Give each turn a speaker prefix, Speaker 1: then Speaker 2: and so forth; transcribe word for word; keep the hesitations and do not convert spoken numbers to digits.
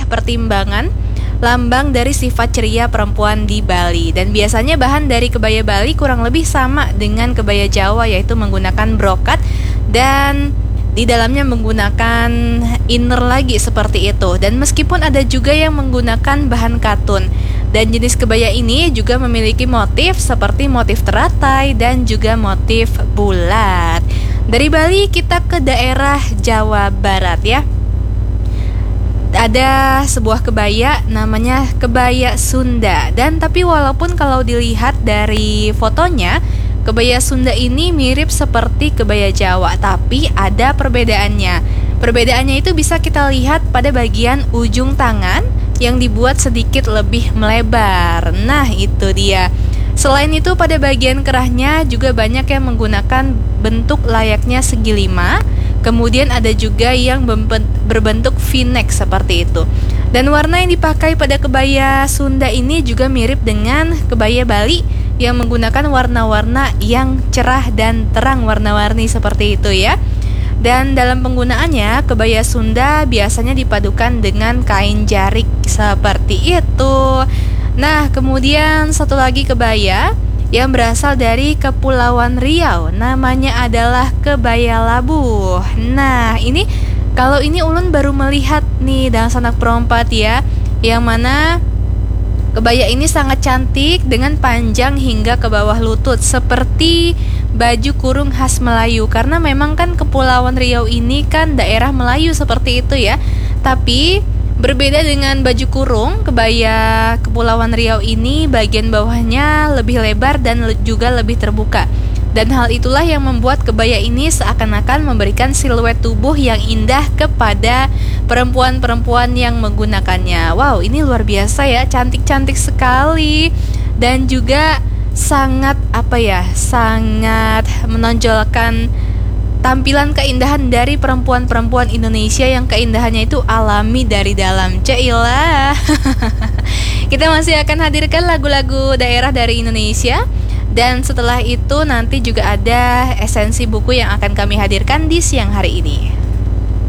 Speaker 1: pertimbangan lambang dari sifat ceria perempuan di Bali. Dan biasanya bahan dari kebaya Bali kurang lebih sama dengan kebaya Jawa, yaitu menggunakan brokat dan di dalamnya menggunakan inner lagi seperti itu. Dan meskipun ada juga yang menggunakan bahan katun. Dan jenis kebaya ini juga memiliki motif seperti motif teratai dan juga motif bulat. Dari Bali kita ke daerah Jawa Barat ya. Ada sebuah kebaya namanya kebaya Sunda. Dan tapi walaupun kalau dilihat dari fotonya, kebaya Sunda ini mirip seperti kebaya Jawa, tapi ada perbedaannya. Perbedaannya itu bisa kita lihat pada bagian ujung tangan yang dibuat sedikit lebih melebar. Nah, itu dia. Selain itu pada bagian kerahnya juga banyak yang menggunakan bentuk layaknya segi lima. Kemudian ada juga yang berbentuk V-neck seperti itu. Dan warna yang dipakai pada kebaya Sunda ini juga mirip dengan kebaya Bali yang menggunakan warna-warna yang cerah dan terang warna-warni seperti itu ya. Dan dalam penggunaannya, kebaya Sunda biasanya dipadukan dengan kain jarik seperti itu. Nah, kemudian satu lagi kebaya yang berasal dari Kepulauan Riau, namanya adalah kebaya Labuh. Nah, ini kalau ini Ulun baru melihat nih dan sanak perompat ya, yang mana kebaya ini sangat cantik dengan panjang hingga ke bawah lutut seperti baju kurung khas Melayu. Karena memang kan Kepulauan Riau ini kan daerah Melayu seperti itu ya. Tapi berbeda dengan baju kurung, kebaya Kepulauan Riau ini bagian bawahnya lebih lebar dan juga lebih terbuka. Dan hal itulah yang membuat kebaya ini seakan-akan memberikan siluet tubuh yang indah kepada perempuan-perempuan yang menggunakannya. Wow, ini luar biasa ya, cantik-cantik sekali. Dan juga sangat apa ya, sangat menonjolkan tampilan keindahan dari perempuan-perempuan Indonesia yang keindahannya itu alami dari dalam. Cailah. Kita masih akan hadirkan lagu-lagu daerah dari Indonesia. Dan setelah itu nanti juga ada esensi buku yang akan kami hadirkan di siang hari ini.